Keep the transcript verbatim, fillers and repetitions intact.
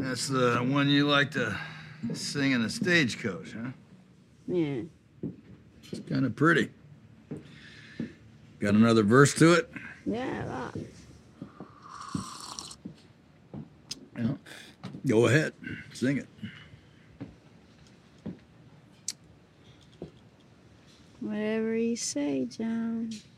That's the one you like to sing in the stagecoach, huh? Yeah. It's kind of pretty. Got another verse to it? Yeah, that. Yeah. Go ahead, sing it. Whatever you say, John.